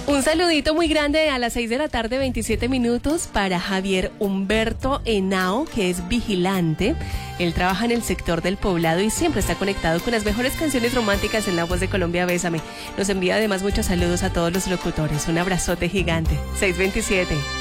Un saludito muy grande a las 6 de la tarde, 27 minutos, para Javier Humberto Henao, que es vigilante. Él trabaja en el sector del Poblado y siempre está conectado con las mejores canciones románticas en La Voz de Colombia. Bésame. Nos envía además muchos saludos a todos los locutores. Un abrazote gigante. 627.